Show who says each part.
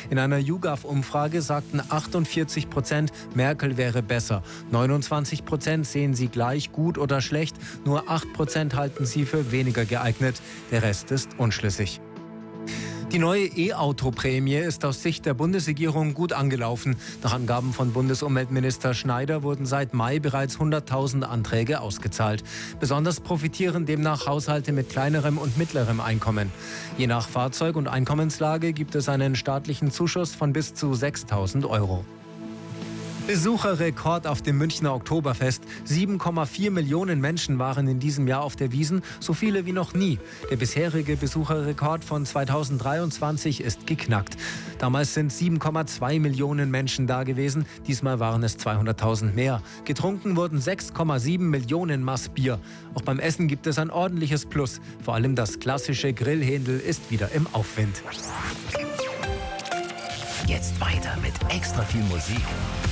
Speaker 1: In einer YouGov-Umfrage sagten 48%, Merkel wäre besser. 29% sehen sie gleich gut oder schlecht. Nur 8% halten sie für weniger geeignet. Der Rest ist unschlüssig. Die neue E-Auto-Prämie ist aus Sicht der Bundesregierung gut angelaufen. Nach Angaben von Bundesumweltminister Schneider wurden seit Mai bereits 100.000 Anträge ausgezahlt. Besonders profitieren demnach Haushalte mit kleinerem und mittlerem Einkommen. Je nach Fahrzeug- und Einkommenslage gibt es einen staatlichen Zuschuss von bis zu 6.000 Euro. Besucherrekord auf dem Münchner Oktoberfest. 7,4 Millionen Menschen waren in diesem Jahr auf der Wiesn, so viele wie noch nie. Der bisherige Besucherrekord von 2023 ist geknackt. Damals sind 7,2 Millionen Menschen da gewesen, diesmal waren es 200.000 mehr. Getrunken wurden 6,7 Millionen Maß Bier. Auch beim Essen gibt es ein ordentliches Plus. Vor allem das klassische Grillhändel ist wieder im Aufwind.
Speaker 2: Jetzt weiter mit extra viel Musik.